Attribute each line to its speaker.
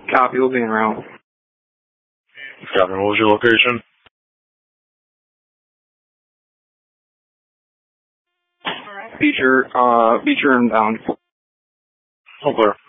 Speaker 1: Copy, we'll be en route.
Speaker 2: Copy, what was your location?
Speaker 1: Beecher inbound.
Speaker 2: Oh, clear.